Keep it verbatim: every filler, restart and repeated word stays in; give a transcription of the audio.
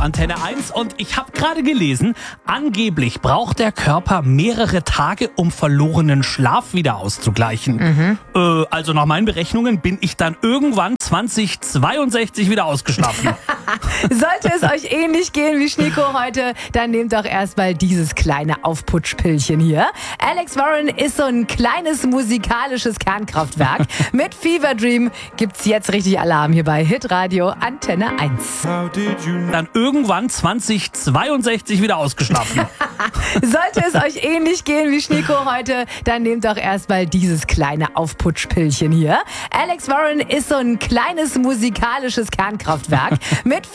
Antenne eins. Und ich habe gerade gelesen, angeblich braucht der Körper mehrere Tage, um verlorenen Schlaf wieder auszugleichen. Mhm. Äh, also nach meinen Berechnungen bin ich dann irgendwann zweitausendzweiundsechzig wieder ausgeschlafen. Sollte es euch ähnlich gehen wie Schneeko heute, dann nehmt doch erstmal dieses kleine Aufputschpillchen hier. Alex Warren ist so ein kleines musikalisches Kernkraftwerk. Mit Fever Dream gibt's jetzt richtig Alarm hier bei Hitradio Antenne eins. Dann irgendwann zweitausendzweiundsechzig wieder ausgeschlafen. Sollte es euch ähnlich gehen wie Schneeko heute, dann nehmt doch erstmal dieses kleine Aufputschpillchen hier. Alex Warren ist so ein kleines musikalisches Kernkraftwerk. Mit